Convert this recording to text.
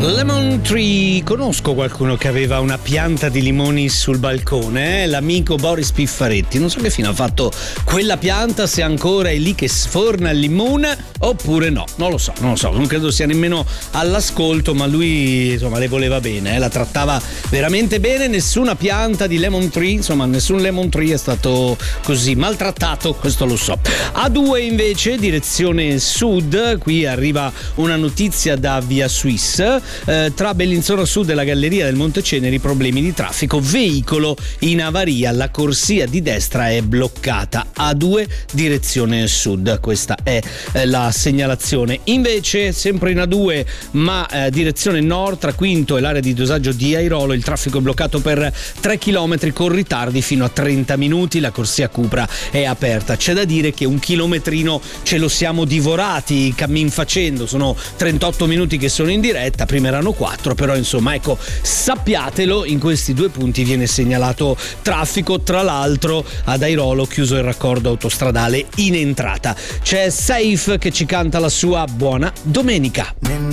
Lemon Tree, conosco qualcuno che aveva una pianta di limoni sul balcone, l'amico Boris Piffaretti. Non so che fine ha fatto quella pianta, se ancora è lì che sforna il limone oppure no, non lo so, non credo sia nemmeno all'ascolto, ma lui insomma le voleva bene, la trattava veramente bene. Nessuna pianta di Lemon Tree, insomma nessun Lemon Tree è stato così maltrattato, questo lo so. A2 invece, direzione sud, qui arriva una notizia da Via Suisse. Tra Bellinzona Sud e la galleria del Monte Ceneri problemi di traffico, veicolo in avaria, la corsia di destra è bloccata. A2 direzione sud, questa è la segnalazione. Invece sempre in A2 ma direzione nord, tra Quinto e l'area di dosaggio di Airolo, il traffico è bloccato per 3 km con ritardi fino a 30 minuti, la corsia Cupra è aperta. C'è da dire che un chilometrino ce lo siamo divorati cammin facendo, sono 38 minuti che sono in diretta, prima erano 4, però insomma ecco, sappiatelo, in questi due punti viene segnalato traffico. Tra l'altro ad Airolo chiuso il raccordo autostradale in entrata. C'è Safe che ci canta la sua Buona Domenica.